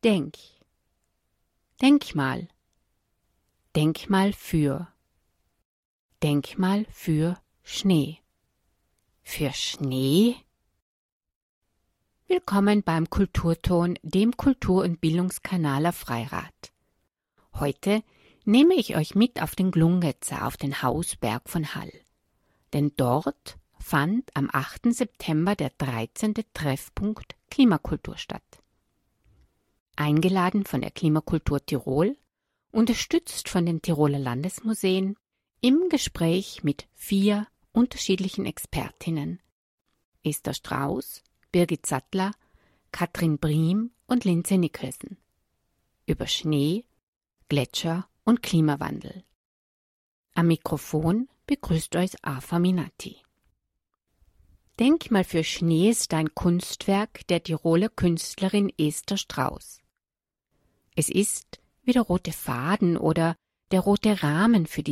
Denk. Denkmal. Denkmal für. Denkmal für Schnee. Für Schnee? Willkommen beim Kulturton, dem Kultur- und Bildungskanal auf Freirad. Heute nehme ich euch mit auf den Glungetzer, auf den Hausberg von Hall. Denn dort fand am 8. September der 13. Treffpunkt Klimakultur statt. Eingeladen von der Klimakultur Tirol, unterstützt von den Tiroler Landesmuseen, im Gespräch mit 4 unterschiedlichen Expertinnen: Esther Strauß, Birgit Sattler, Katrin Briem und Lindsay Nicholson. Über Schnee, Gletscher und Klimawandel. Am Mikrofon begrüßt euch Afa Minati. Denkmal für Schnee ist ein Kunstwerk der Tiroler Künstlerin Esther Strauß. Es ist wie der rote Faden oder der rote Rahmen für